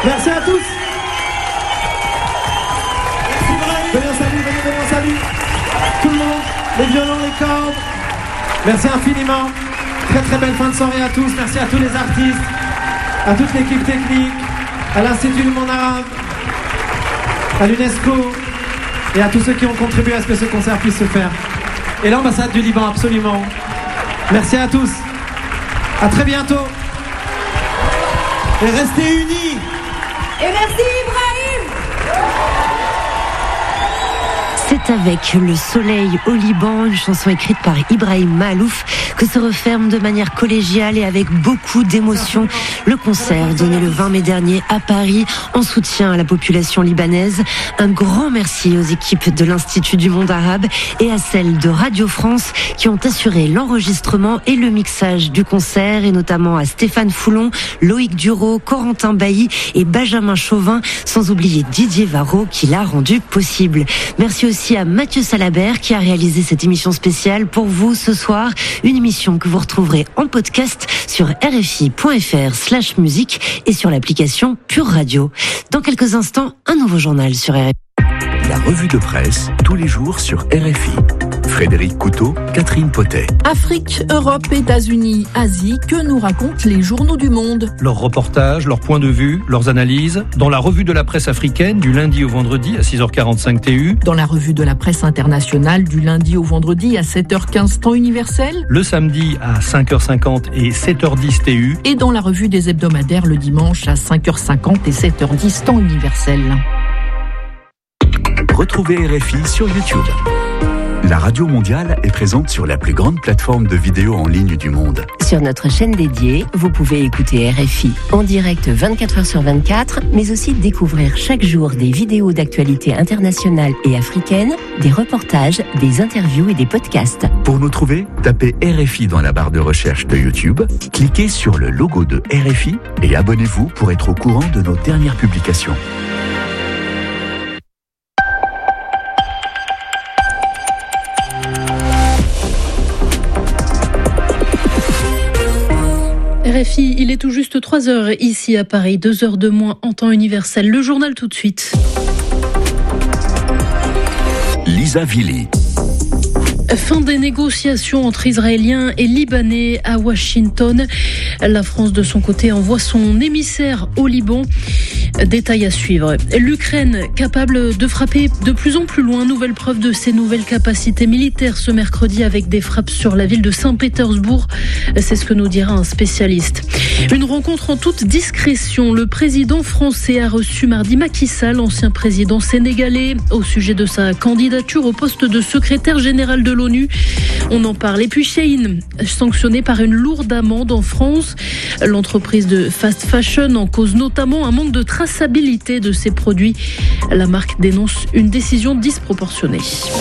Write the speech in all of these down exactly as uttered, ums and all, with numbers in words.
Merci à tous. Venez, salut, venez, venez, salut. Tout le monde, les violons, les cordes. Merci infiniment. Très très belle fin de soirée à tous. Merci à tous les artistes, à toute l'équipe technique, à l'Institut du Monde Arabe, à l'UNESCO et à tous ceux qui ont contribué à ce que ce concert puisse se faire. Et l'ambassade du Liban, absolument. Merci à tous. À très bientôt. Et restez unis. Et merci Ibrahim. C'est avec Le Soleil au Liban, une chanson écrite par Ibrahim Maalouf, que se referme de manière collégiale et avec beaucoup d'émotion le concert donné le vingt mai dernier à Paris en soutien à la population libanaise. Un grand merci aux équipes de l'Institut du Monde Arabe et à celles de Radio France qui ont assuré l'enregistrement et le mixage du concert, et notamment à Stéphane Foulon, Loïc Duro, Corentin Bailly et Benjamin Chauvin, sans oublier Didier Varro qui l'a rendu possible. Merci aussi à Mathieu Salabert qui a réalisé cette émission spéciale pour vous ce soir, une émission que vous retrouverez en podcast sur R F I point F R slash musique et sur l'application Pure Radio. Dans quelques instants, un nouveau journal sur R F I. La revue de presse, tous les jours sur R F I. Frédéric Couteau, Catherine Potet. Afrique, Europe, États-Unis, Asie, que nous racontent les journaux du monde? Leurs reportages, leurs points de vue, leurs analyses, dans la revue de la presse africaine du lundi au vendredi à six heures quarante-cinq T U. Dans la revue de la presse internationale du lundi au vendredi à sept heures quinze temps universel. Le samedi à cinq heures cinquante et sept heures dix T U. Et dans la revue des hebdomadaires le dimanche à cinq heures cinquante et sept heures dix temps universel. Retrouvez R F I sur YouTube. La radio mondiale est présente sur la plus grande plateforme de vidéo en ligne du monde. Sur notre chaîne dédiée, vous pouvez écouter R F I en direct vingt-quatre heures sur vingt-quatre, mais aussi découvrir chaque jour des vidéos d'actualité internationale et africaine, des reportages, des interviews et des podcasts. Pour nous trouver, tapez R F I dans la barre de recherche de YouTube, cliquez sur le logo de R F I et abonnez-vous pour être au courant de nos dernières publications. R F I, il est tout juste trois heures ici à Paris, deux heures de moins en temps universel. Le journal tout de suite. Lisa Villy. Fin des négociations entre Israéliens et Libanais à Washington. La France, de son côté, envoie son émissaire au Liban. Détail à suivre. L'Ukraine, capable de frapper de plus en plus loin, nouvelle preuve de ses nouvelles capacités militaires ce mercredi avec des frappes sur la ville de Saint-Pétersbourg. C'est ce que nous dira un spécialiste. Une rencontre en toute discrétion. Le président français a reçu mardi Macky Sall, ancien président sénégalais, au sujet de sa candidature au poste de secrétaire général de l'ONU. On en parle. Et puis Shein, sanctionné par une lourde amende en France. L'entreprise de fast fashion en cause notamment un manque de traçabilité de ses produits. La marque dénonce une décision disproportionnée.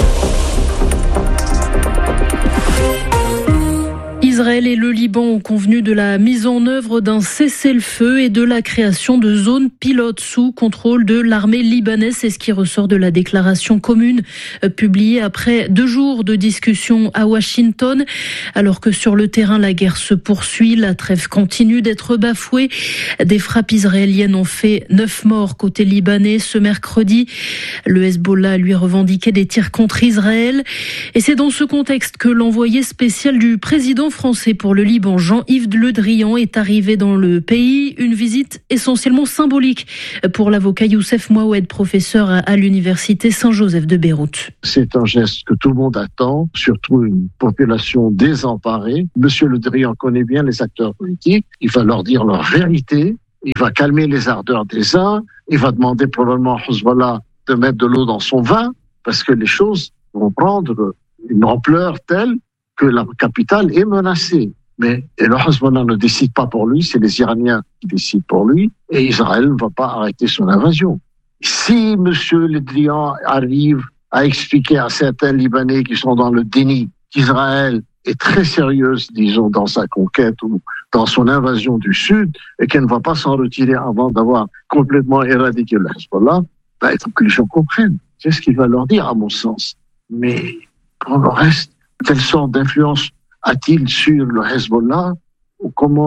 Israël et le Liban ont convenu de la mise en œuvre d'un cessez-le-feu et de la création de zones pilotes sous contrôle de l'armée libanaise. C'est ce qui ressort de la déclaration commune publiée après deux jours de discussion à Washington. Alors que sur le terrain, la guerre se poursuit, la trêve continue d'être bafouée. Des frappes israéliennes ont fait neuf morts côté libanais ce mercredi. Le Hezbollah lui revendiquait des tirs contre Israël. Et c'est dans ce contexte que l'envoyé spécial du président français pour le Liban, Jean-Yves Le Drian, est arrivé dans le pays. Une visite essentiellement symbolique pour l'avocat Youssef Mouawed, professeur à l'université Saint-Joseph de Beyrouth. C'est un geste que tout le monde attend, surtout une population désemparée. Monsieur Le Drian connaît bien les acteurs politiques. Il va leur dire leur vérité. Il va calmer les ardeurs des uns. Il va demander probablement à Hezbollah de mettre de l'eau dans son vin, parce que les choses vont prendre une ampleur telle que la capitale est menacée. Mais et le Hezbollah ne décide pas pour lui, c'est les Iraniens qui décident pour lui, et Israël ne va pas arrêter son invasion. Si M. Le Drian arrive à expliquer à certains Libanais qui sont dans le déni qu'Israël est très sérieuse, disons, dans sa conquête ou dans son invasion du Sud, et qu'elle ne va pas s'en retirer avant d'avoir complètement éradiqué le Hezbollah, ben, il faut que les gens comprennent. C'est ce qu'il va leur dire, à mon sens. Mais pour le reste, quelle sorte d'influence a-t-il sur le Hezbollah? Ou comment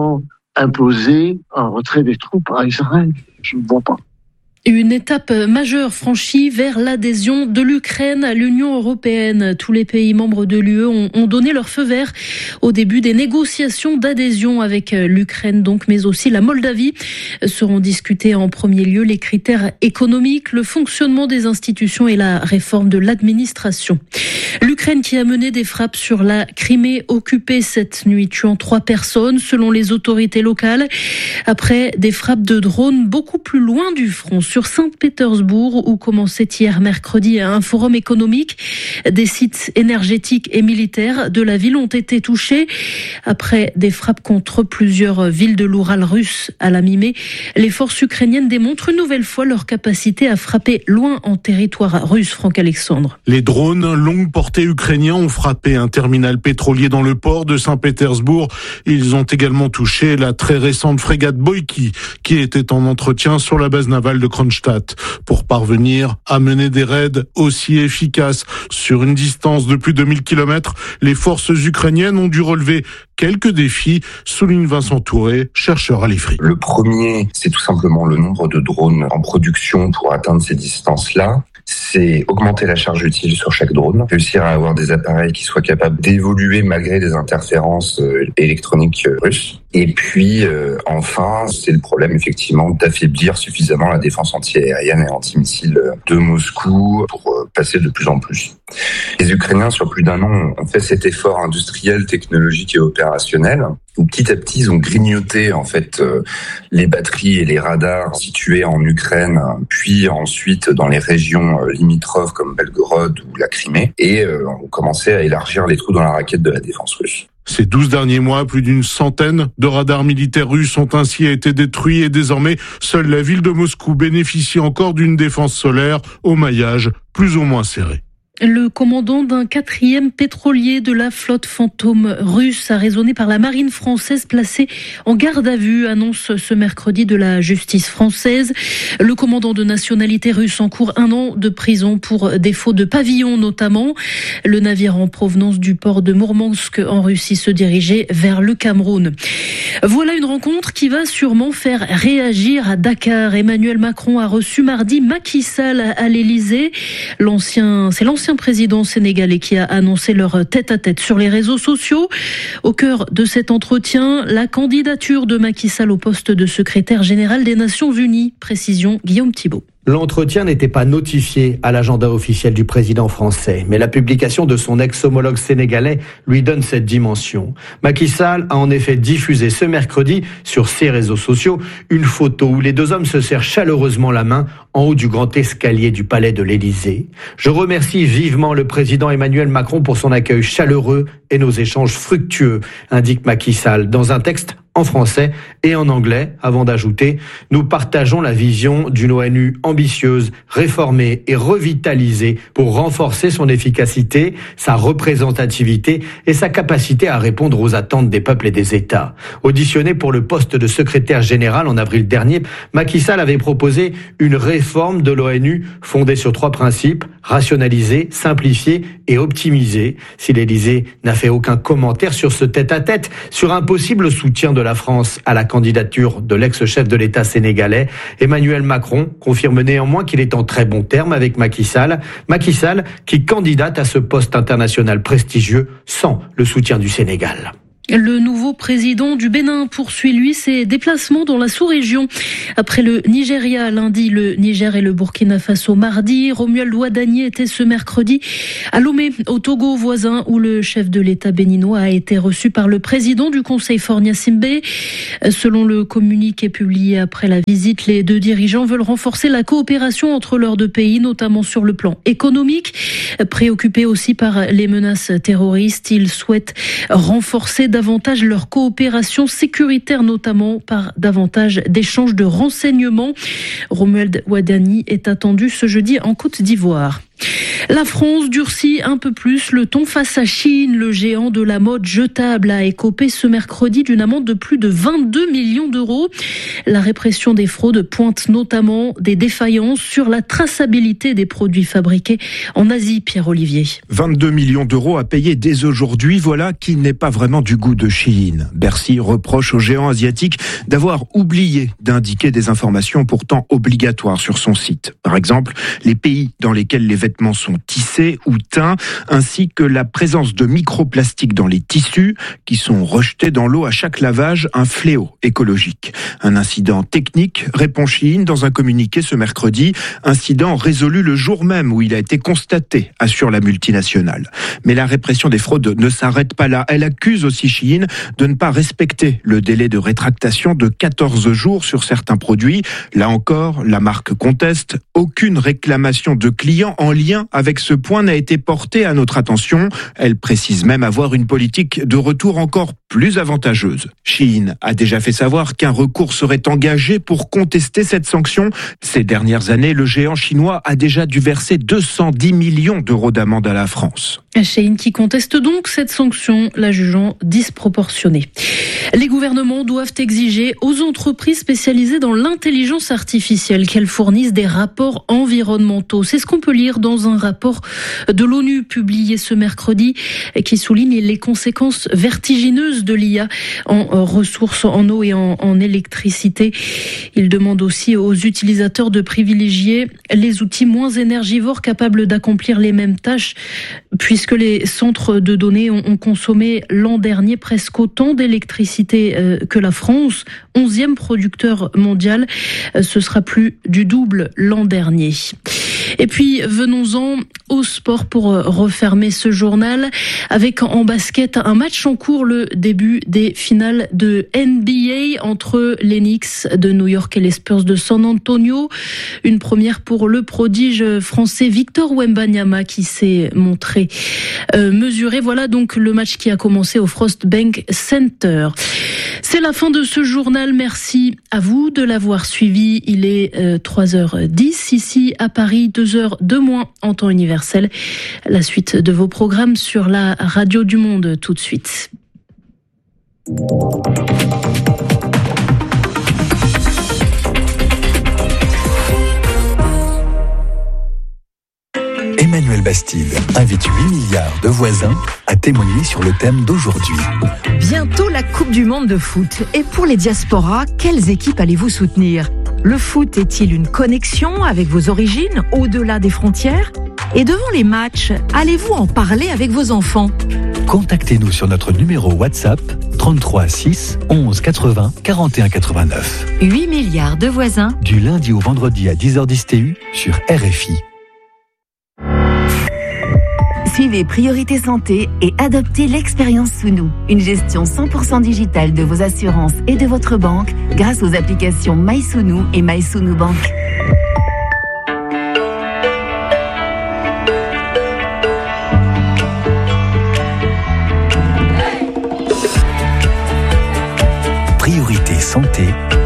imposer un retrait des troupes à Israël. Je ne vois pas. Une étape majeure franchie vers l'adhésion de l'Ukraine à l'Union européenne. Tous les pays membres de l'U E ont, ont donné leur feu vert au début des négociations d'adhésion avec l'Ukraine, donc, mais aussi la Moldavie. Seront discutés en premier lieu les critères économiques, le fonctionnement des institutions et la réforme de l'administration. L'Ukraine qui a mené des frappes sur la Crimée occupée cette nuit, tuant trois personnes selon les autorités locales, après des frappes de drones beaucoup plus loin du front, sur Saint-Pétersbourg, où commençait hier mercredi un forum économique. Des sites énergétiques et militaires de la ville ont été touchés après des frappes contre plusieurs villes de l'Oural russe à la mi-mai. Les forces ukrainiennes démontrent une nouvelle fois leur capacité à frapper loin en territoire russe. Franck Alexandre. Les drones longue portée ukrainiens ont frappé un terminal pétrolier dans le port de Saint-Pétersbourg. Ils ont également touché la très récente frégate Boïki qui était en entretien sur la base navale de Kronstadt pour parvenir à mener des raids aussi efficaces. Sur une distance de plus de mille kilomètres, les forces ukrainiennes ont dû relever quelques défis, souligne Vincent Touré, chercheur à l'I F R I. Le premier, c'est tout simplement le nombre de drones en production pour atteindre ces distances-là. C'est augmenter la charge utile sur chaque drone, réussir à avoir des appareils qui soient capables d'évoluer malgré des interférences électroniques russes. Et puis, euh, enfin, c'est le problème, effectivement, d'affaiblir suffisamment la défense anti-aérienne et anti-missile de Moscou pour euh, passer de plus en plus. Les Ukrainiens, sur plus d'un an, ont fait cet effort industriel, technologique et opérationnel, où petit à petit, ils ont grignoté, en fait, euh, les batteries et les radars situés en Ukraine, puis ensuite dans les régions euh, limitrophes comme Belgorod ou la Crimée, et euh, ont commencé à élargir les trous dans la raquette de la défense russe. Ces douze derniers mois, plus d'une centaine de radars militaires russes ont ainsi été détruits et désormais, seule la ville de Moscou bénéficie encore d'une défense solaire au maillage plus ou moins serré. Le commandant d'un quatrième pétrolier de la flotte fantôme russe, arraisonné par la marine française, placé en garde à vue, annonce ce mercredi de la justice française. Le commandant de nationalité russe encourt un an de prison pour défaut de pavillon notamment. Le navire en provenance du port de Mourmansk en Russie se dirigeait vers le Cameroun. Voilà une rencontre qui va sûrement faire réagir à Dakar. Emmanuel Macron a reçu mardi Macky Sall à l'Élysée. L'ancien, c'est l'ancien président sénégalais qui a annoncé leur tête-à-tête sur les réseaux sociaux. Au cœur de cet entretien, la candidature de Macky Sall au poste de secrétaire général des Nations Unies. Précision Guillaume Thibault. L'entretien n'était pas notifié à l'agenda officiel du président français, mais la publication de son ex-homologue sénégalais lui donne cette dimension. Macky Sall a en effet diffusé ce mercredi sur ses réseaux sociaux une photo où les deux hommes se serrent chaleureusement la main en haut du grand escalier du palais de l'Élysée. Je remercie vivement le président Emmanuel Macron pour son accueil chaleureux et nos échanges fructueux, indique Macky Sall dans un texte en français et en anglais, avant d'ajouter « Nous partageons la vision d'une ONU ambitieuse, réformée et revitalisée pour renforcer son efficacité, sa représentativité et sa capacité à répondre aux attentes des peuples et des États. » Auditionné pour le poste de secrétaire général en avril dernier, Macky Sall avait proposé une réforme de l'ONU fondée sur trois principes, rationaliser, simplifier et optimiser. Si l'Élysée n'a fait aucun commentaire sur ce tête-à-tête, sur un possible soutien de la France à la candidature de l'ex-chef de l'État sénégalais, Emmanuel Macron confirme néanmoins qu'il est en très bon terme avec Macky Sall. Macky Sall qui candidate à ce poste international prestigieux sans le soutien du Sénégal. Le nouveau président du Bénin poursuit, lui, ses déplacements dans la sous-région. Après le Nigeria lundi, le Niger et le Burkina Faso mardi, Romuald Ouadani était ce mercredi à Lomé, au Togo voisin, où le chef de l'État béninois a été reçu par le président du Conseil Faure Gnassingbé. Selon le communiqué publié après la visite, les deux dirigeants veulent renforcer la coopération entre leurs deux pays, notamment sur le plan économique. Préoccupés aussi par les menaces terroristes, ils souhaitent renforcer davantage leur coopération sécuritaire, notamment par davantage d'échanges de renseignements. Romuald Ouadani est attendu ce jeudi en Côte d'Ivoire. La France durcit un peu plus le ton face à Shein. Le géant de la mode jetable a écopé ce mercredi d'une amende de plus de vingt-deux millions d'euros. La répression des fraudes pointe notamment des défaillances sur la traçabilité des produits fabriqués en Asie, Pierre-Olivier. vingt-deux millions d'euros à payer dès aujourd'hui, voilà qui n'est pas vraiment du goût de Shein. Bercy reproche au géant asiatique d'avoir oublié d'indiquer des informations pourtant obligatoires sur son site. Par exemple, les pays dans lesquels les vêtements sont tissés ou teints, ainsi que la présence de microplastiques dans les tissus qui sont rejetés dans l'eau à chaque lavage, un fléau écologique. Un incident technique, répond Shein dans un communiqué ce mercredi, incident résolu le jour même où il a été constaté, assure la multinationale. Mais la répression des fraudes ne s'arrête pas là. Elle accuse aussi Shein de ne pas respecter le délai de rétractation de quatorze jours sur certains produits. Là encore, la marque conteste. Aucune réclamation de clients en lien avec ce point n'a été portée à notre attention. Elle précise même avoir une politique de retour encore plus avantageuse. Shein a déjà fait savoir qu'un recours serait engagé pour contester cette sanction. Ces dernières années, le géant chinois a déjà dû verser deux cent dix millions d'euros d'amende à la France. Shein qui conteste donc cette sanction, la jugeant disproportionnée. Les gouvernements doivent exiger aux entreprises spécialisées dans l'intelligence artificielle qu'elles fournissent des rapports environnementaux. C'est ce qu'on peut lire dans un rapport de l'ONU publié ce mercredi qui souligne les conséquences vertigineuses de l'I A en ressources en eau et en, en électricité. Il demande aussi aux utilisateurs de privilégier les outils moins énergivores capables d'accomplir les mêmes tâches, puisque les centres de données ont consommé l'an dernier presque autant d'électricité que la France, onzième producteur mondial. Ce sera plus du double l'an dernier. Et puis, venons-en au sport pour refermer ce journal avec en basket un match en cours, le début des finales de N B A entre les Knicks de New York et les Spurs de San Antonio. Une première pour le prodige français Victor Wembanyama qui s'est montré euh, mesuré. Voilà donc le match qui a commencé au Frost Bank Center. C'est la fin de ce journal. Merci à vous de l'avoir suivi. Il est euh, trois heures dix ici à Paris, deux heures de moins en temps universel. La suite de vos programmes sur la radio du Monde tout de suite. Emmanuel Bastide invite huit milliards de voisins à témoigner sur le thème d'aujourd'hui. Bientôt la Coupe du Monde de foot. Et pour les diasporas, quelles équipes allez-vous soutenir ? Le foot est-il une connexion avec vos origines, au-delà des frontières ? Et devant les matchs, allez-vous en parler avec vos enfants ? Contactez-nous sur notre numéro WhatsApp trente-trois six onze quatre-vingts quarante et un quatre-vingt-neuf. huit milliards de voisins. Du lundi au vendredi à dix heures dix T U sur R F I. Suivez Priorité Santé et adoptez l'expérience Sounou, une gestion cent pour cent digitale de vos assurances et de votre banque grâce aux applications MySounou et MySounou Bank. Priorité Santé.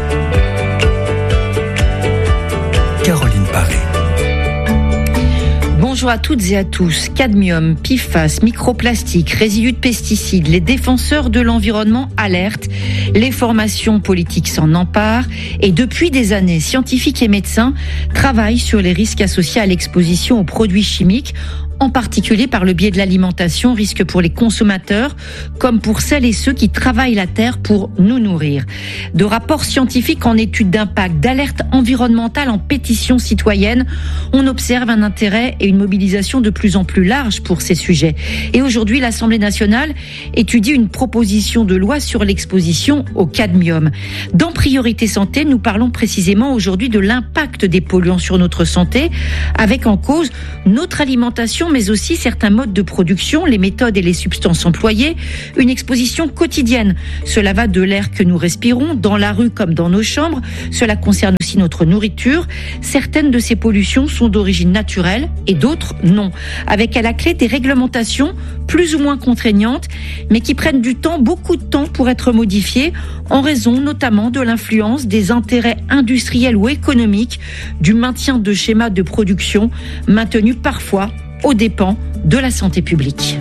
Caroline Paré. Bonjour à toutes et à tous. Cadmium, P F A S, microplastiques, résidus de pesticides, les défenseurs de l'environnement alertent, les formations politiques s'en emparent et depuis des années, scientifiques et médecins travaillent sur les risques associés à l'exposition aux produits chimiques, en particulier par le biais de l'alimentation, risque pour les consommateurs comme pour celles et ceux qui travaillent la terre pour nous nourrir. De rapports scientifiques en études d'impact, d'alertes environnementales en pétitions citoyennes, on observe un intérêt et une mobilisation de plus en plus large pour ces sujets. Et aujourd'hui, l'Assemblée nationale étudie une proposition de loi sur l'exposition au cadmium. Dans Priorité Santé, nous parlons précisément aujourd'hui de l'impact des polluants sur notre santé, avec en cause notre alimentation, mais aussi certains modes de production, les méthodes et les substances employées, une exposition quotidienne. Cela va de l'air que nous respirons, dans la rue comme dans nos chambres. Cela concerne aussi notre nourriture. Certaines de ces pollutions sont d'origine naturelle et d'autres non. Avec à la clé des réglementations plus ou moins contraignantes, mais qui prennent du temps, beaucoup de temps pour être modifiées. modifié en raison notamment de l'influence des intérêts industriels ou économiques du maintien de schémas de production maintenus parfois aux dépens de la santé publique.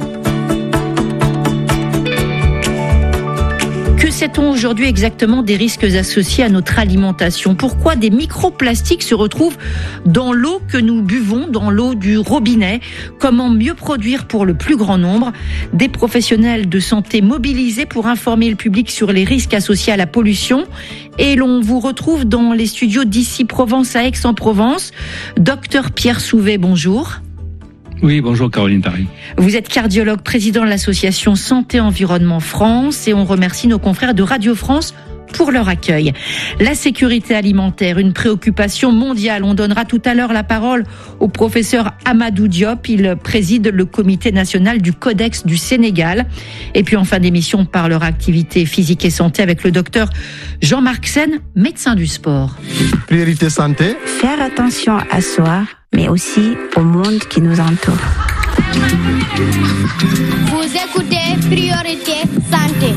Que sait-on aujourd'hui exactement des risques associés à notre alimentation ? Pourquoi des microplastiques se retrouvent dans l'eau que nous buvons, dans l'eau du robinet ? Comment mieux produire pour le plus grand nombre ? Des professionnels de santé mobilisés pour informer le public sur les risques associés à la pollution. Et l'on vous retrouve dans les studios d'Ici Provence à Aix-en-Provence. Docteur Pierre Souvet, bonjour. Oui, bonjour Caroline Paris. Vous êtes cardiologue, président de l'association Santé Environnement France et on remercie nos confrères de Radio France pour leur accueil. La sécurité alimentaire, une préoccupation mondiale. On donnera tout à l'heure la parole au professeur Amadou Diop. Il préside le comité national du Codex du Sénégal. Et puis en fin d'émission, on parlera activité physique et santé avec le docteur Jean-Marc Sen, médecin du sport. Priorité santé. Faire attention à soi, mais aussi au monde qui nous entoure. Vous écoutez Priorité Santé.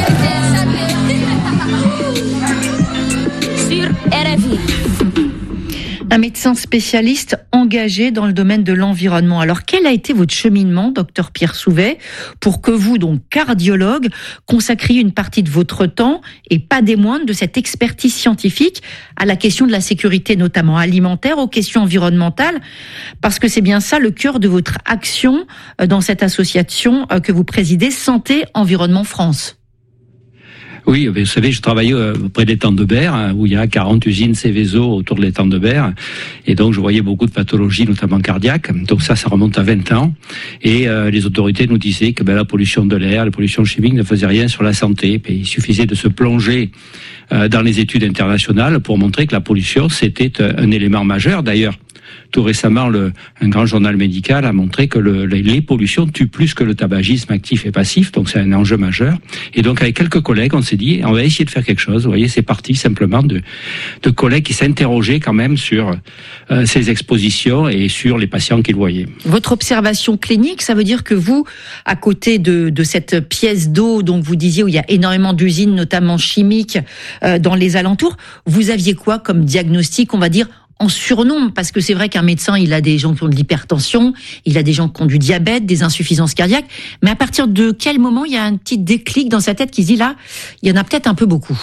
Sur R F I. Un médecin spécialiste engagé dans le domaine de l'environnement. Alors, quel a été votre cheminement, docteur Pierre Souvet, pour que vous, donc cardiologue, consacriez une partie de votre temps, et pas des moindres, de cette expertise scientifique à la question de la sécurité, notamment alimentaire, aux questions environnementales, parce que c'est bien ça le cœur de votre action dans cette association que vous présidez, Santé Environnement France. Oui, vous savez, je travaillais près des Temps de Berre, où il y a quarante usines Céveso autour des Temps de Berre, et donc je voyais beaucoup de pathologies, notamment cardiaques. Donc ça, ça remonte à vingt ans, et euh, les autorités nous disaient que ben, la pollution de l'air, la pollution chimique ne faisait rien sur la santé. Et il suffisait de se plonger euh, dans les études internationales pour montrer que la pollution, c'était un élément majeur. D'ailleurs, tout récemment, le, un grand journal médical a montré que le, les pollutions tuent plus que le tabagisme actif et passif, donc c'est un enjeu majeur. Et donc avec quelques collègues, on s'est dit, on va essayer de faire quelque chose. Vous voyez, c'est parti simplement de, de collègues qui s'interrogeaient quand même sur euh, ces expositions et sur les patients qu'ils voyaient. Votre observation clinique, ça veut dire que vous, à côté de, de cette pièce d'eau, donc vous disiez où il y a énormément d'usines, notamment chimiques, euh, dans les alentours, vous aviez quoi comme diagnostic, on va dire, en surnombre, parce que c'est vrai qu'un médecin, il a des gens qui ont de l'hypertension, il a des gens qui ont du diabète, des insuffisances cardiaques, mais à partir de quel moment il y a un petit déclic dans sa tête qui se dit là, il y en a peut-être un peu beaucoup?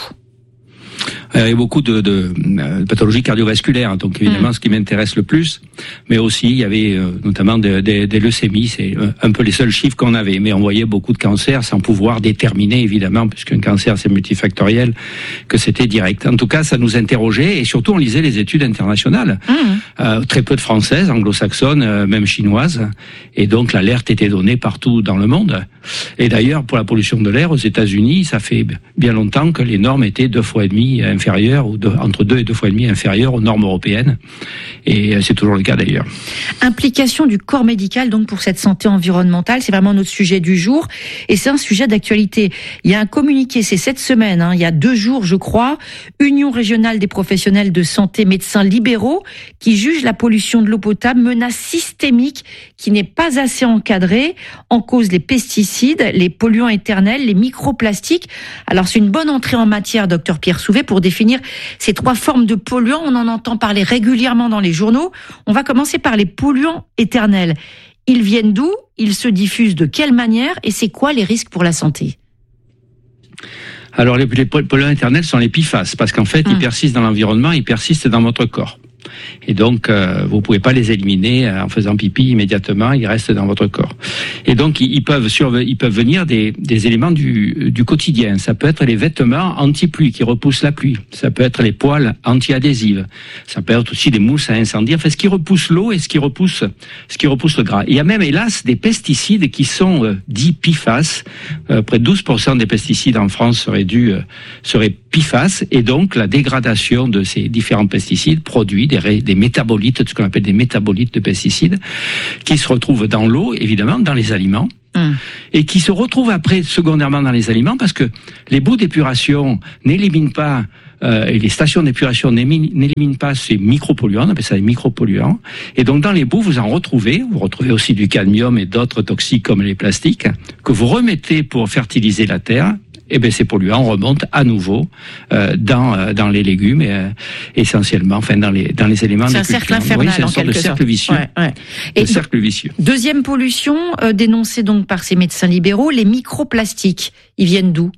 Il y a beaucoup de, de, de pathologies cardiovasculaires, donc évidemment mmh. ce qui m'intéresse le plus, mais aussi il y avait euh, notamment des, des, des leucémies, c'est un peu les seuls chiffres qu'on avait, mais on voyait beaucoup de cancers sans pouvoir déterminer évidemment, puisqu'un cancer c'est multifactoriel, que c'était direct. En tout cas, ça nous interrogeait et surtout on lisait les études internationales, mmh. euh, très peu de françaises, anglo-saxonnes, euh, même chinoises, et donc l'alerte était donnée partout dans le monde. Et d'ailleurs, pour la pollution de l'air aux États-Unis, ça fait bien longtemps que les normes étaient deux fois et demi inférieures, ou deux, entre deux et deux fois et demi inférieures aux normes européennes. Et c'est toujours le cas d'ailleurs. Implication du corps médical donc pour cette santé environnementale, c'est vraiment notre sujet du jour. Et c'est un sujet d'actualité. Il y a un communiqué, c'est cette semaine, hein, il y a deux jours je crois, Union régionale des professionnels de santé médecins libéraux, qui juge la pollution de l'eau potable menace systémique qui n'est pas assez encadrée, en cause les pesticides, les polluants éternels, les microplastiques. Alors c'est une bonne entrée en matière, docteur Pierre Souvet, pour définir ces trois formes de polluants. On en entend parler régulièrement dans les journaux. On va commencer par les polluants éternels. Ils viennent d'où? Ils se diffusent de quelle manière? Et c'est quoi les risques pour la santé? Alors les, les polluants éternels sont les P F A S, parce qu'en fait hum. ils persistent dans l'environnement, ils persistent dans votre corps. Et donc, euh, vous pouvez pas les éliminer en faisant pipi immédiatement, ils restent dans votre corps. Et donc, ils, ils peuvent surve- ils peuvent venir des, des éléments du, du quotidien. Ça peut être les vêtements anti-pluie qui repoussent la pluie. Ça peut être les poêles anti-adhésives. Ça peut être aussi des mousses à incendie. Enfin, ce qui repousse l'eau et ce qui repousse, ce qui repousse le gras. Il y a même, hélas, des pesticides qui sont euh, dits P F A S. Euh, près de douze pour cent des pesticides en France seraient dus, euh, seraient P F A S. Et donc, la dégradation de ces différents pesticides produit des des métabolites, ce qu'on appelle des métabolites de pesticides, qui se retrouvent dans l'eau, évidemment, dans les aliments, mmh. et qui se retrouvent après secondairement dans les aliments, parce que les bouts d'épuration n'éliminent pas, euh, et les stations d'épuration n'éliminent pas ces micropolluants, on appelle ça des micropolluants, et donc dans les bouts, vous en retrouvez, vous retrouvez aussi du cadmium et d'autres toxiques comme les plastiques, que vous remettez pour fertiliser la terre, et ben ces polluants remontent à nouveau euh, dans euh, dans les légumes et, euh, essentiellement, enfin dans les dans les éléments. C'est de un cercle culture. infernal, oui, c'est une en sorte de quelque cercle sorte. vicieux. Ouais, ouais. Et Et cercle vicieux. Deuxième pollution euh, dénoncée donc par ces médecins libéraux, les microplastiques. Ils viennent d'où?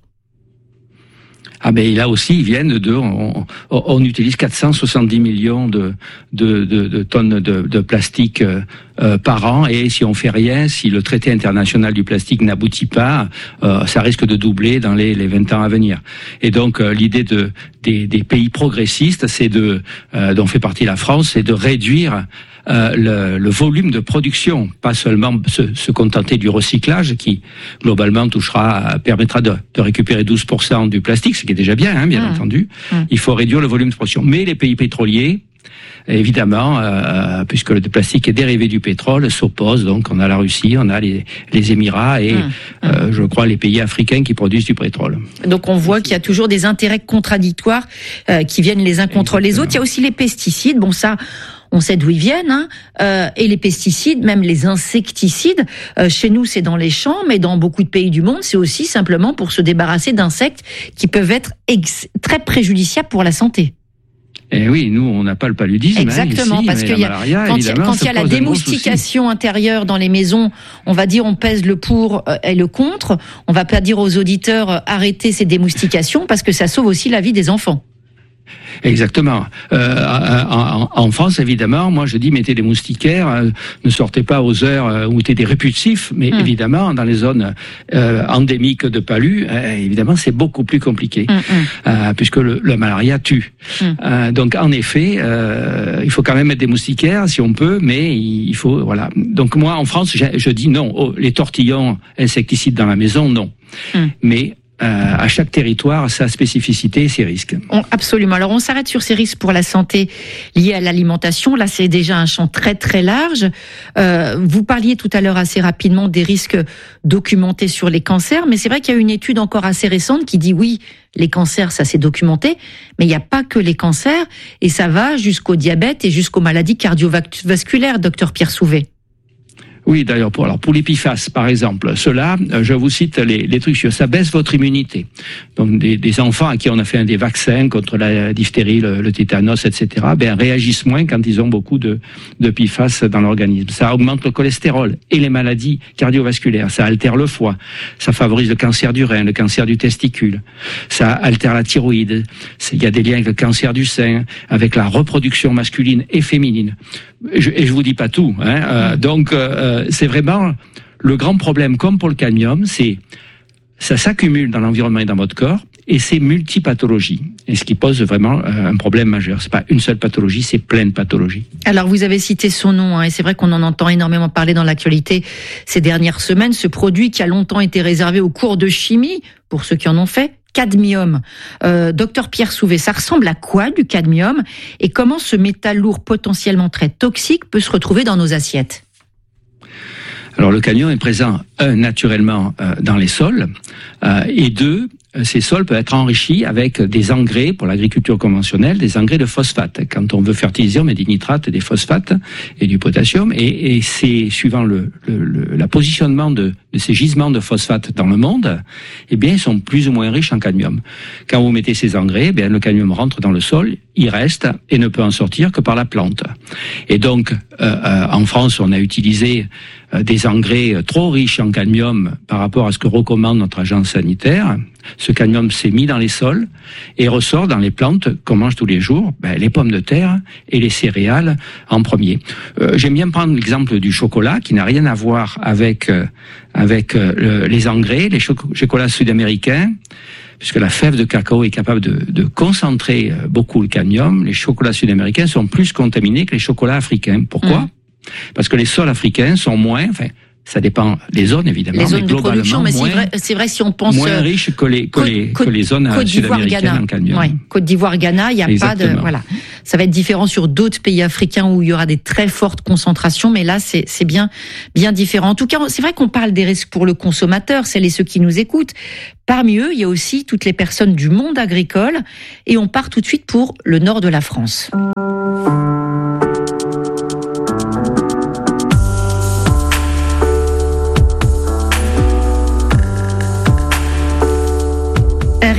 Ah ben là aussi, ils viennent de. On, on utilise quatre cent soixante-dix millions de de, de, de tonnes de, de plastique euh, euh, par an, et si on fait rien, si le traité international du plastique n'aboutit pas, euh, ça risque de doubler dans les, les vingt ans à venir. Et donc euh, l'idée de des, des pays progressistes, c'est de euh, dont fait partie la France, c'est de réduire Euh, le, le volume de production, pas seulement se, se contenter du recyclage qui globalement touchera, permettra de, de récupérer douze pour cent du plastique, ce qui est déjà bien, hein, bien mmh. entendu. Mmh. Il faut réduire le volume de production. Mais les pays pétroliers, évidemment, euh, puisque le plastique est dérivé du pétrole, s'opposent. Donc on a la Russie, on a les, les Émirats et mmh. euh, je crois les pays africains qui produisent du pétrole. Donc on voit qu'il y a toujours des intérêts contradictoires euh, qui viennent les uns contre Exactement. les autres. Il y a aussi les pesticides. Bon ça, on sait d'où ils viennent, hein, euh, et les pesticides, même les insecticides, euh, chez nous c'est dans les champs, mais dans beaucoup de pays du monde, c'est aussi simplement pour se débarrasser d'insectes qui peuvent être ex- très préjudiciables pour la santé. Eh oui, nous, on n'a pas le paludisme. Exactement, hein, ici, parce qu'il y a, malaria, quand il y a, quand il y a la démoustication intérieure dans les maisons, on va dire on pèse le pour et le contre. On va pas dire aux auditeurs euh, arrêtez ces démoustications parce que ça sauve aussi la vie des enfants. Exactement. Euh, en, en France, évidemment, moi je dis mettez des moustiquaires, euh, ne sortez pas aux heures euh, où il y a des répulsifs, mais mmh. évidemment dans les zones euh, endémiques de palu, euh, évidemment c'est beaucoup plus compliqué, mmh. euh, puisque le, le malaria tue. Mmh. Euh, donc en effet, euh, il faut quand même mettre des moustiquaires si on peut, mais il faut voilà. Donc moi en France, je, je dis non, oh, les tortillons insecticides dans la maison, non. Mmh. Mais Euh, à chaque territoire, sa spécificité et ses risques. On, absolument. Alors, on s'arrête sur ces risques pour la santé liés à l'alimentation. Là, c'est déjà un champ très, très large. Euh, vous parliez tout à l'heure assez rapidement des risques documentés sur les cancers, mais c'est vrai qu'il y a une étude encore assez récente qui dit oui, les cancers, ça s'est documenté, mais il n'y a pas que les cancers, et ça va jusqu'au diabète et jusqu'aux maladies cardiovasculaires, docteur Pierre Souvet. Oui, d'ailleurs, pour, alors pour les P F A S, par exemple, cela, je vous cite les, les trucs, ça baisse votre immunité. Donc, des, des enfants à qui on a fait un des vaccins contre la diphtérie, le, le tétanos, et cetera, ben, réagissent moins quand ils ont beaucoup de, de P F A S dans l'organisme. Ça augmente le cholestérol et les maladies cardiovasculaires. Ça altère le foie. Ça favorise le cancer du rein, le cancer du testicule. Ça altère la thyroïde. Il y a des liens avec le cancer du sein, avec la reproduction masculine et féminine. Je, et je vous dis pas tout, hein. Euh, donc, euh, c'est vraiment le grand problème, comme pour le cadmium, c'est ça s'accumule dans l'environnement et dans votre corps, et c'est multipathologie. Et ce qui pose vraiment euh, un problème majeur. C'est pas une seule pathologie, c'est plein de pathologies. Alors, vous avez cité son nom, hein, et c'est vrai qu'on en entend énormément parler dans l'actualité ces dernières semaines. Ce produit qui a longtemps été réservé aux cours de chimie, pour ceux qui en ont fait, cadmium. Euh, docteur Pierre Souvet, ça ressemble à quoi du cadmium, et comment ce métal lourd potentiellement très toxique peut se retrouver dans nos assiettes? Alors le cadmium est présent, un, naturellement euh, dans les sols, euh, et deux, ces sols peuvent être enrichis avec des engrais pour l'agriculture conventionnelle, des engrais de phosphate. Quand on veut fertiliser, on met des nitrates, des phosphates et du potassium. Et, et c'est suivant le, le, le la positionnement de, de ces gisements de phosphate dans le monde, eh bien, ils sont plus ou moins riches en cadmium. Quand vous mettez ces engrais, eh bien, le cadmium rentre dans le sol, il reste et ne peut en sortir que par la plante. Et donc, euh, euh, en France, on a utilisé euh, des engrais trop riches en cadmium par rapport à ce que recommande notre agence sanitaire. Ce cadmium s'est mis dans les sols et ressort dans les plantes qu'on mange tous les jours, ben, les pommes de terre et les céréales en premier. Euh, j'aime bien prendre l'exemple du chocolat qui n'a rien à voir avec euh, avec euh, le, les engrais, les cho- chocolats sud-américains, puisque la fève de cacao est capable de, de concentrer beaucoup le cadmium. Les chocolats sud-américains sont plus contaminés que les chocolats africains. Pourquoi ? Mmh. Parce que les sols africains sont moins... Enfin, ça dépend des zones, évidemment. Les zones mais de production, mais moins, c'est vrai, c'est vrai si on pense... Moins riches que les, que les, que les zones Côte sud-américaines en cadmium. Ouais. Côte d'Ivoire, Ghana, il n'y a Exactement. pas de... Voilà. Ça va être différent sur d'autres pays africains où il y aura des très fortes concentrations, mais là, c'est, c'est bien, bien différent. En tout cas, c'est vrai qu'on parle des risques pour le consommateur, celles et ceux qui nous écoutent. Parmi eux, il y a aussi toutes les personnes du monde agricole, et on part tout de suite pour le nord de la France.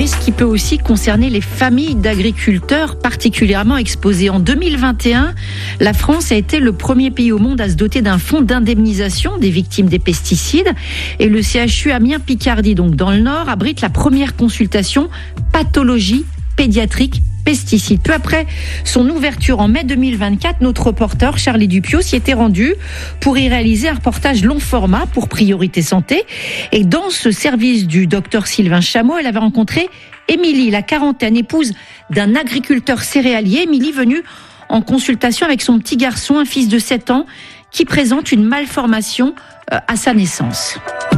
risque qui peut aussi concerner les familles d'agriculteurs particulièrement exposées. En deux mille vingt et un, la France a été le premier pays au monde à se doter d'un fonds d'indemnisation des victimes des pesticides. Et le C H U Amiens-Picardie, donc dans le Nord, abrite la première consultation pathologie pédiatrique pesticides. Peu après son ouverture en mai deux mille vingt-quatre, notre reporter Charlie Dupieux s'y était rendu pour y réaliser un reportage long format pour Priorité Santé. Et dans ce service du docteur Sylvain Chameau, elle avait rencontré Émilie, la quarantaine, épouse d'un agriculteur céréalier. Émilie venue en consultation avec son petit garçon, un fils de sept ans, qui présente une malformation à sa naissance.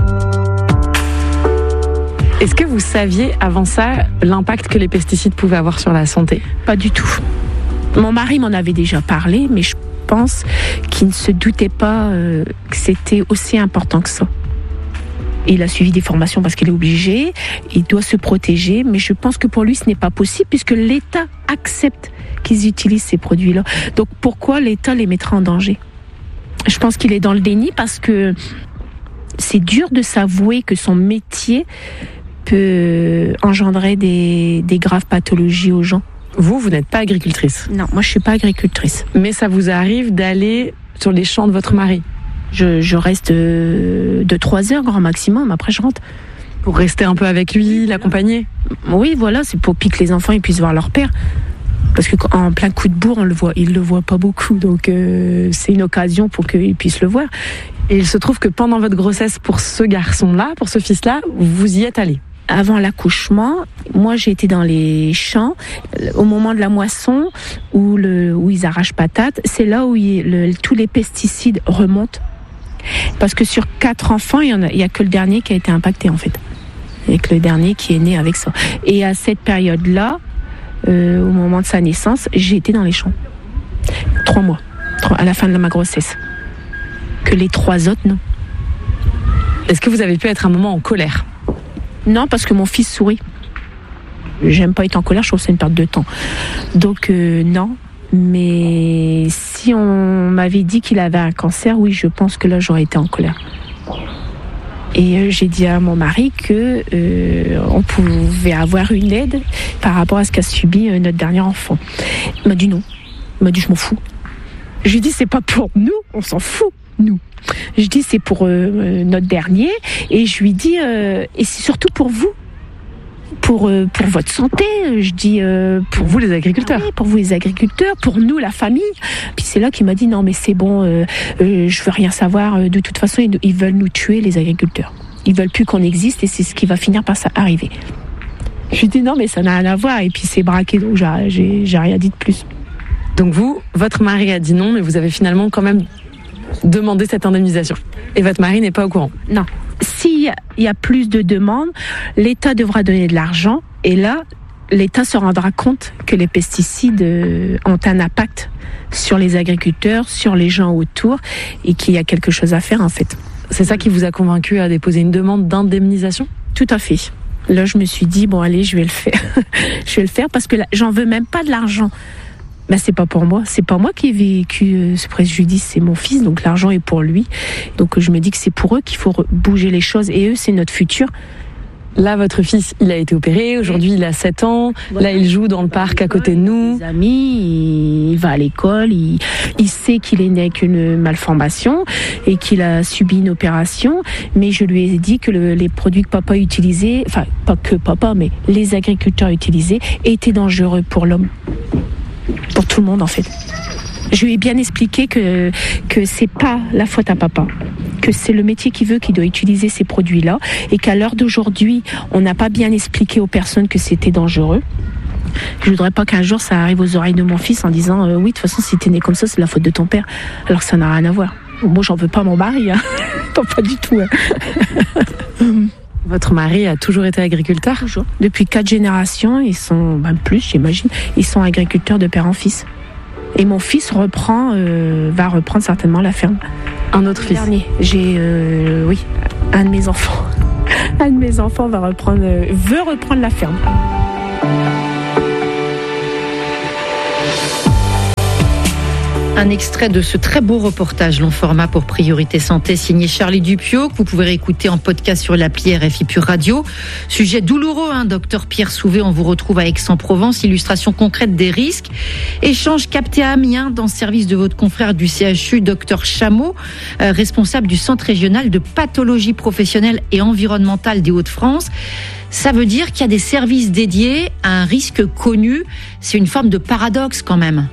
Est-ce que vous saviez avant ça l'impact que les pesticides pouvaient avoir sur la santé ? Pas du tout. Mon mari m'en avait déjà parlé, mais je pense qu'il ne se doutait pas euh, que c'était aussi important que ça. Il a suivi des formations parce qu'il est obligé, il doit se protéger, mais je pense que pour lui ce n'est pas possible puisque l'État accepte qu'ils utilisent ces produits-là. Donc pourquoi l'État les mettra en danger ? Je pense qu'il est dans le déni parce que c'est dur de s'avouer que son métier peut engendrer des, des graves pathologies aux gens. Vous, vous n'êtes pas agricultrice ? Non, moi je suis pas agricultrice. Mais ça vous arrive d'aller sur les champs de votre mari ? Je, je reste de, de trois heures grand maximum, après je rentre. Pour rester un peu avec lui, l'accompagner ? Oui, voilà, c'est pour que les enfants ils puissent voir leur père. Parce qu'en plein coup de bourre, on le voit, il le voit pas beaucoup, donc euh, c'est une occasion pour qu'ils puissent le voir. Et il se trouve que pendant votre grossesse, pour ce garçon-là, pour ce fils-là, vous y êtes allé. Avant l'accouchement, moi j'ai été dans les champs, au moment de la moisson, où, le, où ils arrachent patates, c'est là où il, le, tous les pesticides remontent. Parce que sur quatre enfants, il n'y a, a que le dernier qui a été impacté en fait. Il n'y a que le dernier qui est né avec ça. Et à cette période-là, euh, au moment de sa naissance, j'ai été dans les champs. Trois mois, trois, à la fin de ma grossesse. Que les trois autres, non. Est-ce que vous avez pu être un moment en colère ? Non, parce que mon fils sourit. J'aime pas être en colère, je trouve que c'est une perte de temps. Donc euh, non, mais si on m'avait dit qu'il avait un cancer, oui, je pense que là j'aurais été en colère. Et euh, j'ai dit à mon mari que euh, on pouvait avoir une aide par rapport à ce qu'a subi euh, notre dernier enfant. Il m'a dit non. Il m'a dit je m'en fous. Je lui ai dit c'est pas pour nous, on s'en fout. Nous. Je dis c'est pour euh, notre dernier et je lui dis euh, et c'est surtout pour vous, pour euh, pour votre santé. Je dis euh, pour vous les agriculteurs, oui, pour vous les agriculteurs, pour nous la famille. Puis c'est là qu'il m'a dit non mais c'est bon, euh, euh, je veux rien savoir. De toute façon ils, ils veulent nous tuer les agriculteurs. Ils veulent plus qu'on existe et c'est ce qui va finir par ça arriver. Je lui dis non mais ça n'a rien à voir et puis c'est braqué donc j'ai, j'ai, j'ai rien dit de plus. Donc vous, votre mari a dit non mais vous avez finalement quand même demander cette indemnisation. Et votre mari n'est pas au courant ? Non. S'il y a plus de demandes, l'État devra donner de l'argent et là, l'État se rendra compte que les pesticides ont un impact sur les agriculteurs, sur les gens autour et qu'il y a quelque chose à faire en fait. C'est ça qui vous a convaincu à déposer une demande d'indemnisation ? Tout à fait. Là, je me suis dit, bon allez, je vais le faire. Je vais le faire parce que là, j'en veux même pas de l'argent. Ben, c'est pas pour moi, c'est pas moi qui ai vécu euh, ce préjudice, c'est mon fils, donc l'argent est pour lui. Donc je me dis que c'est pour eux qu'il faut bouger les choses et eux c'est notre futur. Là, votre fils, il a été opéré, aujourd'hui il a sept ans, voilà. Là il joue dans le parc à côté de nous. Des amis, il va à l'école, il, il sait qu'il est né avec une malformation et qu'il a subi une opération, mais je lui ai dit que le, les produits que papa utilisait, enfin pas que papa, mais les agriculteurs utilisaient, étaient dangereux pour l'homme. Pour tout le monde en fait. Je lui ai bien expliqué que que c'est pas la faute à papa, que c'est le métier qui veut qu'il doit utiliser ces produits-là et qu'à l'heure d'aujourd'hui, on n'a pas bien expliqué aux personnes que c'était dangereux. Je voudrais pas qu'un jour ça arrive aux oreilles de mon fils en disant euh, oui, de toute façon si t'es né comme ça, c'est la faute de ton père, alors que ça n'a rien à voir. Moi, j'en veux pas mon mari, hein. pas, pas du tout. Hein. Votre mari a toujours été agriculteur ? Toujours. Depuis quatre générations, ils sont, même plus j'imagine, ils sont agriculteurs de père en fils. Et mon fils reprend, euh, va reprendre certainement la ferme. Un autre fils ? Dernier. J'ai, euh, oui, un de mes enfants. Un de mes enfants va reprendre, euh, veut reprendre la ferme. Un extrait de ce très beau reportage, long format pour Priorité Santé, signé Charlie Dupieux, que vous pouvez réécouter en podcast sur l'appli R F I Pure Radio. Sujet douloureux, hein, docteur Pierre Souvé, on vous retrouve à Aix-en-Provence, illustration concrète des risques. Échange capté à Amiens, dans le service de votre confrère du C H U, docteur Chameau, euh, responsable du Centre régional de pathologie professionnelle et environnementale des Hauts-de-France. Ça veut dire qu'il y a des services dédiés à un risque connu. C'est une forme de paradoxe quand même.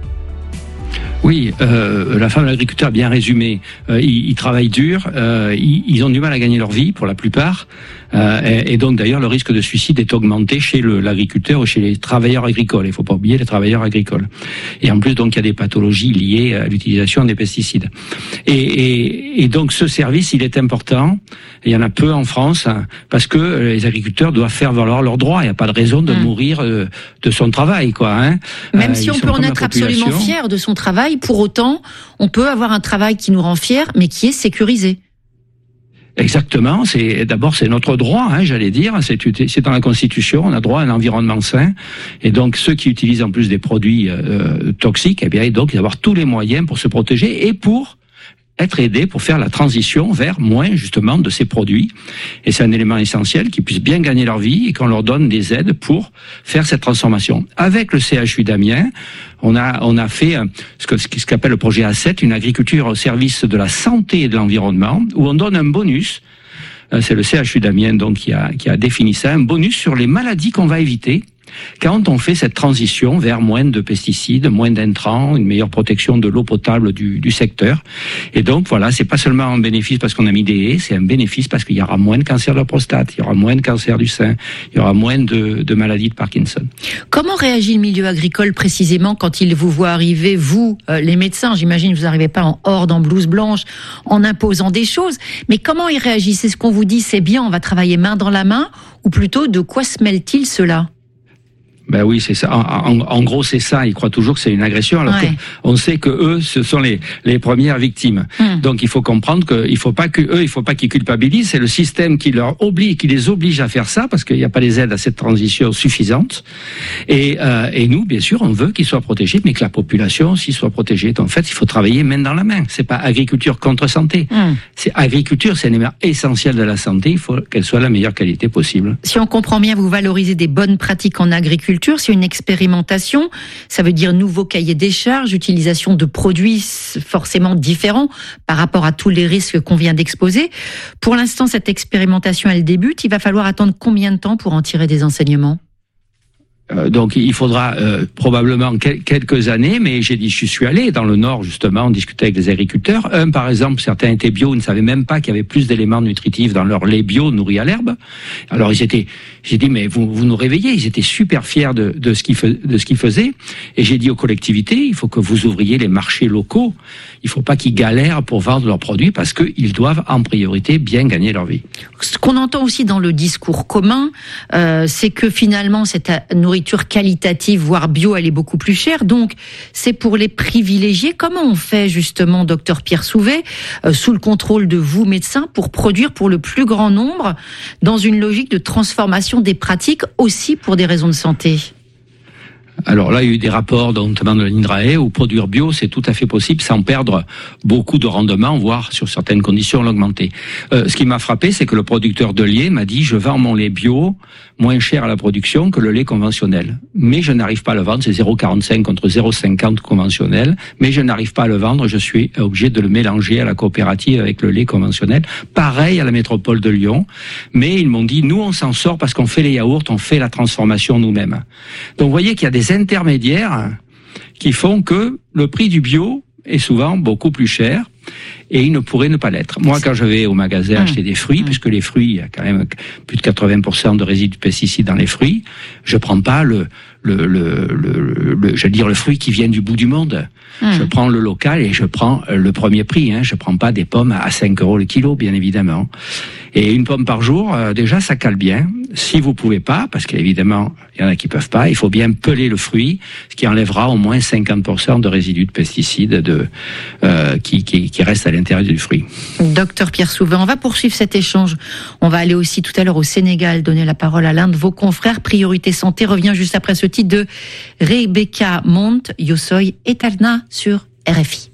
Oui, euh, la femme de l'agriculteur a bien résumé. Euh, ils, ils travaillent dur, euh, ils, ils ont du mal à gagner leur vie pour la plupart, euh, et, et donc d'ailleurs le risque de suicide est augmenté chez le, l'agriculteur ou chez les travailleurs agricoles. Il faut pas oublier les travailleurs agricoles. Et en plus donc il y a des pathologies liées à l'utilisation des pesticides. Et, et, et donc ce service il est important. Il y en a peu en France hein, parce que les agriculteurs doivent faire valoir leurs droits. Il n'y a pas de raison de mmh. mourir euh, de son travail, quoi. Hein. Même euh, si on peut en être absolument fier de son travail. Pour autant, on peut avoir un travail qui nous rend fiers, mais qui est sécurisé. Exactement. C'est d'abord c'est notre droit, hein, j'allais dire. C'est, c'est dans la Constitution. On a droit à un environnement sain. Et donc ceux qui utilisent en plus des produits euh, toxiques, eh bien donc d'avoir tous les moyens pour se protéger et pour être aidés pour faire la transition vers moins justement de ces produits. Et c'est un élément essentiel qu'ils puissent bien gagner leur vie et qu'on leur donne des aides pour faire cette transformation. Avec le C H U d'Amiens, on a on a fait ce que ce qu'appelle le projet A sept, une agriculture au service de la santé et de l'environnement, où on donne un bonus. C'est le C H U d'Amiens donc qui a qui a défini ça, un bonus sur les maladies qu'on va éviter quand on fait cette transition vers moins de pesticides, moins d'intrants, une meilleure protection de l'eau potable du, du secteur. Et donc voilà, c'est pas seulement un bénéfice parce qu'on a mis des haies, c'est un bénéfice parce qu'il y aura moins de cancer de la prostate, il y aura moins de cancer du sein, il y aura moins de, de maladies de Parkinson. Comment réagit le milieu agricole précisément quand il vous voit arriver, vous, euh, les médecins? J'imagine que vous n'arrivez pas en horde, en blouse blanche, en imposant des choses. Mais comment ils réagissent? C'est ce qu'on vous dit, c'est bien, on va travailler main dans la main, ou plutôt de quoi se mêle-t-il cela? Ben oui, c'est ça. En, en, en gros, c'est ça. Ils croient toujours que c'est une agression, alors ouais. qu'on sait que eux, ce sont les les premières victimes. Hum. Donc, il faut comprendre que il faut pas que eux, il faut pas qu'ils culpabilisent. C'est le système qui leur oblige, qui les oblige à faire ça, parce qu'il n'y a pas les aides à cette transition suffisante. Et euh, et nous, bien sûr, on veut qu'ils soient protégés, mais que la population aussi soit protégée. Donc, en fait, il faut travailler main dans la main. C'est pas agriculture contre santé. Hum. C'est agriculture, c'est un élément essentiel de la santé. Il faut qu'elle soit la meilleure qualité possible. Si on comprend bien, vous valorisez des bonnes pratiques en agriculture. C'est une expérimentation, ça veut dire nouveau cahier des charges, utilisation de produits forcément différents par rapport à tous les risques qu'on vient d'exposer. Pour l'instant, cette expérimentation, elle débute. Il va falloir attendre combien de temps pour en tirer des enseignements ? Euh, donc il faudra euh, probablement quel- quelques années, mais j'ai dit, je suis allé dans le Nord justement, discuter avec des agriculteurs. Un, par exemple, certains étaient bio, ils ne savaient même pas qu'il y avait plus d'éléments nutritifs dans leur lait bio nourri à l'herbe. Alors ils étaient, j'ai dit, mais vous, vous nous réveillez. Ils étaient super fiers de, de ce qu'ils fe- de ce qu'ils faisaient. Et j'ai dit aux collectivités, il faut que vous ouvriez les marchés locaux. Il faut pas qu'ils galèrent pour vendre leurs produits parce qu'ils doivent en priorité bien gagner leur vie. Ce qu'on entend aussi dans le discours commun, euh, c'est que finalement cette nourriture qualitative, voire bio, elle est beaucoup plus chère. Donc, c'est pour les privilégiés. Comment on fait justement, docteur Pierre Souvé, euh, sous le contrôle de vous, médecins, pour produire pour le plus grand nombre dans une logique de transformation des pratiques aussi pour des raisons de santé ? Alors là, il y a eu des rapports, notamment de l'INRAE, où produire bio, c'est tout à fait possible sans perdre beaucoup de rendement, voire sur certaines conditions l'augmenter. Euh, ce qui m'a frappé, c'est que le producteur de lait m'a dit, je vends mon lait bio moins cher à la production que le lait conventionnel. Mais je n'arrive pas à le vendre, c'est zéro virgule quarante-cinq contre zéro virgule cinquante conventionnel, mais je n'arrive pas à le vendre, je suis obligé de le mélanger à la coopérative avec le lait conventionnel. Pareil à la métropole de Lyon, mais ils m'ont dit, nous on s'en sort parce qu'on fait les yaourts, on fait la transformation nous-mêmes. Donc vous voyez qu'il y a des intermédiaires qui font que le prix du bio est souvent beaucoup plus cher et il ne pourrait ne pas l'être. Moi, quand je vais au magasin mmh. acheter des fruits, mmh. puisque les fruits, il y a quand même plus de quatre-vingts pour cent de résidus de pesticides dans les fruits, je prends pas le, le, le, le, le je veux dire le fruit qui vient du bout du monde. Mmh. Je prends le local et je prends le premier prix. Hein. Je prends pas des pommes à cinq euros le kilo, bien évidemment. Et une pomme par jour, euh, déjà, ça cale bien. Si vous pouvez pas, parce qu'évidemment, il y en a qui peuvent pas, il faut bien peler le fruit, ce qui enlèvera au moins cinquante pour cent de résidus de pesticides de, euh, qui, qui, qui restent à l'intérieur du fruit. Docteur Pierre Souvé, on va poursuivre cet échange. On va aller aussi tout à l'heure au Sénégal, donner la parole à l'un de vos confrères. Priorité Santé revient juste après ce titre de Rebecca Monte, Yo soy eterna sur R F I.